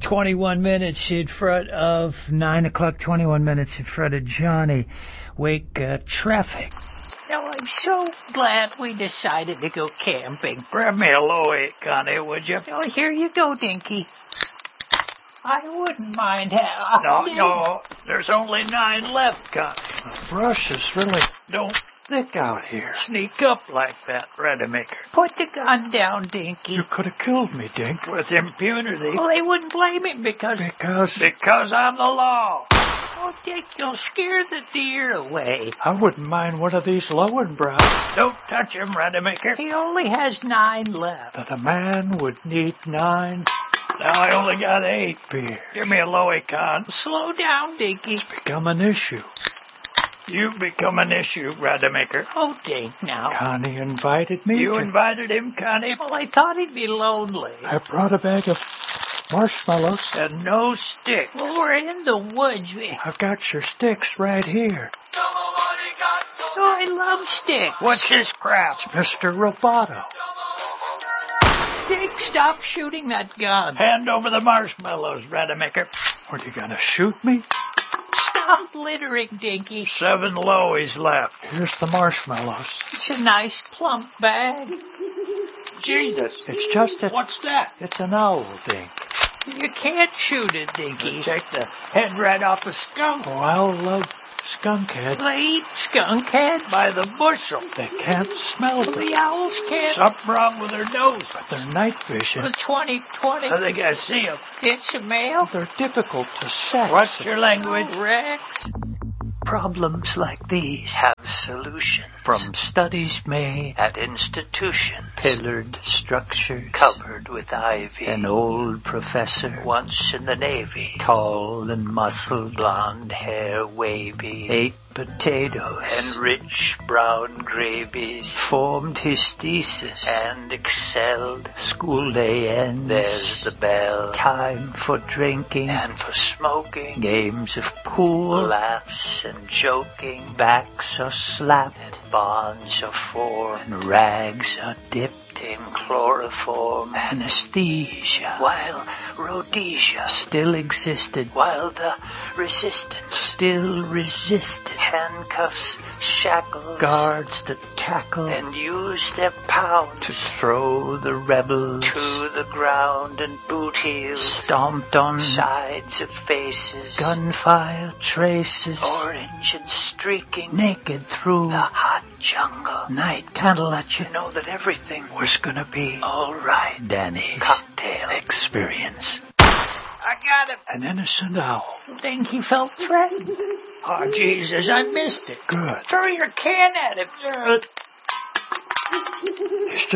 21 minutes in front of 9 o'clock, 21 minutes in front of Johnny Wake traffic. Now, I'm so glad we decided to go camping. Grab me a Loey, Connie, would you? Oh, here you go, Dinky. I wouldn't mind No, there's only 9 left, Connie. The brush is really don't thick out here. Sneak up like that, Rademacher. Put the gun down, Dinky. You could have killed me, Dink, with impunity. Well, they wouldn't blame him because I'm the law. Oh, Dick, you'll scare the deer away. I wouldn't mind one of these Lowenbrows. Don't touch him, Rademacher. He only has 9 left. But a man would need 9. Now I only got 8 beer. Give me a Loey, Con. Slow down, Dinky. It's become an issue. You've become an issue, Rademacher. Oh, Dink, now. Connie invited me. You invited him, Connie? Well, I thought he'd be lonely. I brought a bag of marshmallows and no stick. Well, we're in the woods. I've got your sticks right here. Oh, I love sticks. What's this crap? It's Mr. Roboto. Dick, stop shooting that gun. Hand over the marshmallows, Rademacher. What, are you gonna shoot me? Stop littering, Dinky. 7 Loeys left. Here's the marshmallows. It's a nice plump bag. Jesus. It's just a... What's that? It's an owl, Dink. You can't shoot it, Dinky. Take the head right off a skunk. Oh, I'll love skunk head. They eat skunk head by the bushel. They can't smell them. The owls can't. Something wrong with their nose. But their night vision. The 20/20. I think I see them. It's a male. They're difficult to set. What's your language? Rex. Problems like these have solutions from studies made at institutions. Pillared structure covered with ivy. An old professor once in the Navy. Tall and muscled, blonde hair wavy. Ate potatoes and rich brown gravies. Formed his thesis and excelled. School day ends. There's the bell. Time for drinking and for smoking. Games of pool, laughs and joking. Backs are slapped, bonds are formed, rags are dipped in chloroform. Anesthesia, while Rhodesia still existed, while the resistance still resisted. Handcuffs, shackles, guards that tackle and use their power to throw the rebels to the ground, and boot heels stomped on sides of faces. Gunfire traces, orange and streaking, naked through the hot jungle. Night kinda let you know that everything was gonna be alright. Danny's cocktail experience. I got him. An innocent owl. Think he felt threatened? Oh, Jesus, I missed it. Good. Throw your can at him. He's just